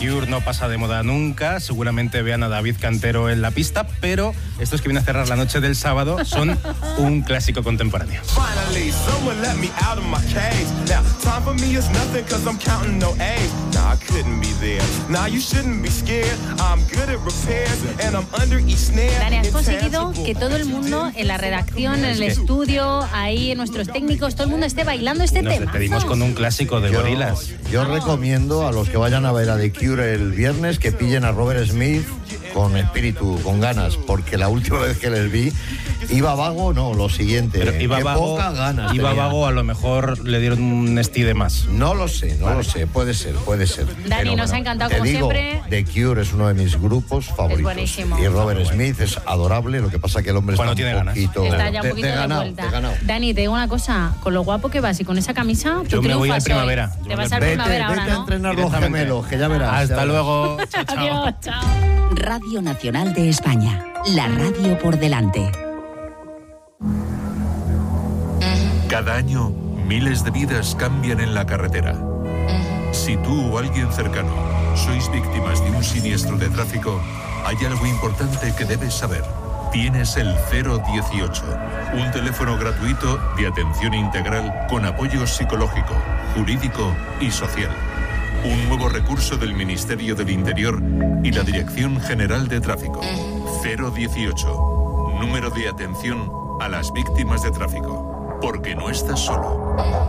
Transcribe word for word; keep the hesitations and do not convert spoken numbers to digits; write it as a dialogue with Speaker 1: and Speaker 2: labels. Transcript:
Speaker 1: Cure no pasa de moda nunca, seguramente vean a David Cantero en la pista, pero estos que vienen a cerrar la noche del sábado son un clásico contemporáneo.
Speaker 2: Dani, has conseguido que todo el mundo en la redacción, en el estudio, ahí, nuestros técnicos, todo el mundo esté bailando este
Speaker 1: Nos
Speaker 2: tema.
Speaker 1: Nos despedimos con un clásico de
Speaker 3: Yo,
Speaker 1: Gorillaz.
Speaker 3: yo recomiendo a los que vayan a ver a The Cure el viernes que pillen a Robert Smith con espíritu, con ganas, porque la última vez que les vi iba vago, no, lo siguiente.
Speaker 1: Pero iba
Speaker 3: qué
Speaker 1: vago,
Speaker 3: poca ganas
Speaker 1: iba
Speaker 3: tenía.
Speaker 1: vago, a lo mejor le dieron un esti de más.
Speaker 3: No lo sé, no vale. lo sé, puede ser, puede ser.
Speaker 2: Dani,
Speaker 3: Pero
Speaker 2: nos
Speaker 3: bueno,
Speaker 2: ha encantado
Speaker 3: te
Speaker 2: como
Speaker 3: digo,
Speaker 2: siempre.
Speaker 3: The Cure es uno de mis grupos favoritos.
Speaker 2: Es buenísimo.
Speaker 3: Y Robert Smith es adorable, lo que pasa que el hombre
Speaker 1: Cuando
Speaker 3: está
Speaker 1: tiene
Speaker 3: un
Speaker 1: ganas.
Speaker 3: poquito...
Speaker 2: Está ya un
Speaker 3: de,
Speaker 2: poquito
Speaker 3: de
Speaker 2: de,
Speaker 3: ganado,
Speaker 2: vuelta.
Speaker 3: de ganado.
Speaker 2: Dani, te digo una cosa, con lo guapo que vas y con esa camisa, tú
Speaker 1: Yo me voy
Speaker 2: triunfas
Speaker 1: al
Speaker 2: hoy.
Speaker 1: primavera. Yo
Speaker 2: Te
Speaker 1: me
Speaker 2: vas
Speaker 1: voy
Speaker 2: al
Speaker 1: al-
Speaker 3: Vete,
Speaker 2: primavera
Speaker 3: vete
Speaker 2: ahora,
Speaker 3: a
Speaker 2: ¿no?
Speaker 3: entrenar los
Speaker 1: Directamente.
Speaker 3: gemelos, que ya verás.
Speaker 1: Hasta
Speaker 3: ya verás.
Speaker 1: luego. Chao, chao.
Speaker 2: Adiós, chao.
Speaker 4: Radio Nacional de España, la radio por delante.
Speaker 5: Cada año, miles de vidas cambian en la carretera. Si tú o alguien cercano sois víctimas de un siniestro de tráfico, hay algo importante que debes saber. Tienes el cero dieciocho, un teléfono gratuito de atención integral con apoyo psicológico, jurídico y social. Un nuevo recurso del Ministerio del Interior y la Dirección General de Tráfico. cero dieciocho, número de atención a las víctimas de tráfico. Porque no estás solo.